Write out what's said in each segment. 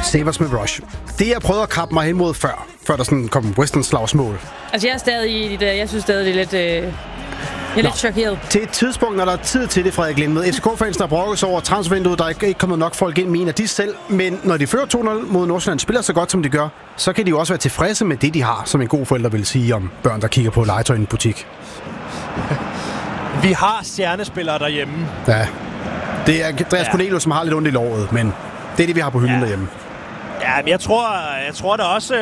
Save Us med Rush. Det jeg prøvede at kappe mig hen mod før der sådan kom Western-slagsmål. Altså jeg er stadig i det der. Jeg synes stadig, det er lidt... Jeg er lidt chokeret. Til et tidspunkt, når der er tid til det, Frederik Lindved. FCK-fansen har brokket sig over transfervinduet. Der er ikke kommet nok folk ind, mener de selv. Men når de fører 2-0 mod Nordsjælland, spiller så godt, som de gør, så kan de jo også være tilfredse med det, de har, som en god forælder vil sige om børn, der kigger på legetøj i en butik. Vi har stjernespillere derhjemme. Ja. Det er Andreas Cornelius, som har lidt ondt i låret, men det er det, vi har på hylden derhjemme. Ja, men jeg tror der også...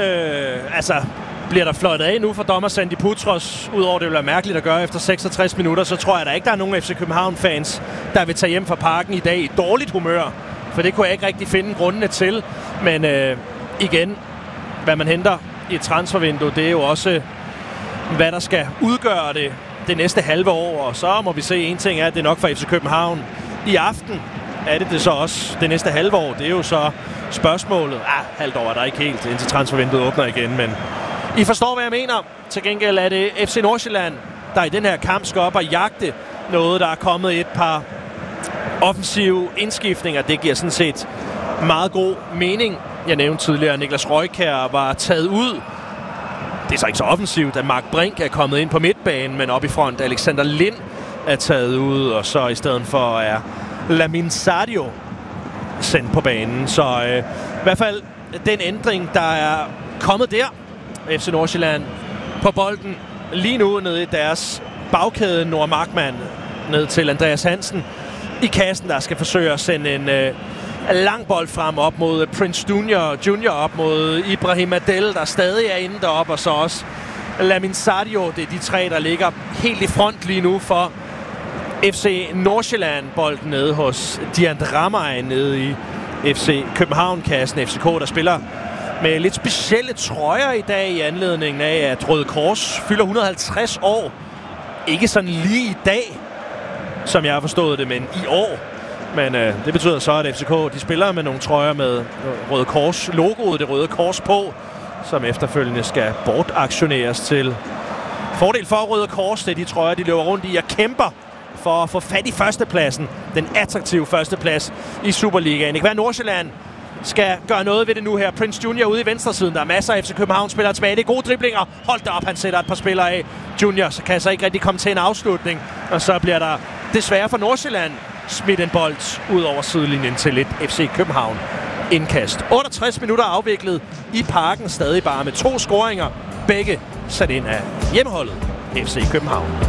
bliver der fløjtet af nu for dommer Sandy Putros, udover det vil være mærkeligt at gøre efter 66 minutter, så tror jeg der ikke, der er nogen FC København-fans, der vil tage hjem fra parken i dag i dårligt humør. For det kunne jeg ikke rigtig finde grundene til. Men igen, hvad man henter i et transfervindue, det er jo også, hvad der skal udgøre det næste halve år. Og så må vi se, en ting er, at det er nok for FC København i aften. Er det så også det næste halve år? Det er jo så spørgsmålet. Halvt år er der ikke helt, indtil transfervinduet åbner igen, men I forstår, hvad jeg mener. Til gengæld er det FC Nordsjælland, der i den her kamp skal op og jagte noget, der er kommet et par offensive indskiftninger. Det giver sådan set meget god mening. Jeg nævnte tidligere, at Niklas Røjkjær var taget ud. Det er så ikke så offensivt, at Mark Brink er kommet ind på midtbanen, men op i front Alexander Lind er taget ud, og så i stedet for er Lamin Sadio sendt på banen. Så i hvert fald den ændring, der er kommet der. FC Nordsjælland på bolden lige nu nede i deres bagkæde. Noah Markmann ned til Andreas Hansen i kassen, der skal forsøge at sende en lang bold frem op mod Prince Junior op mod Ibrahim Adel, der stadig er inde deroppe, og så også Lamin Sadio. Det er de tre, der ligger helt i front lige nu for FC Nordsjælland. Bolden nede hos Dian Ramay nede i FC København-kassen. FCK, der spiller med lidt specielle trøjer i dag i anledningen af, at Røde Kors fylder 150 år. Ikke sådan lige i dag, som jeg har forstået det, men i år. Men det betyder så, at FCK de spiller med nogle trøjer med Røde Kors logoet, det Røde Kors på, som efterfølgende skal bortaktioneres til fordel for Røde Kors. Det er de trøjer, de løber rundt i og kæmper for at få fat i førstepladsen. Den attraktive førsteplads i Superligaen. Det kan være, Nordsjælland skal gøre noget ved det nu her. Prince Junior ude i venstresiden. Der er masser af FC København-spillere tilbage. Det er gode driblinger. Hold da op, han sætter et par spillere af. Junior så kan så ikke rigtig komme til en afslutning. Og så bliver der desværre for Nordsjælland smidt en bold ud over sidelinjen til et FC København indkast. 68 minutter afviklet i parken. Stadig bare med 2 scoringer. Begge sat ind af hjemmeholdet FC København.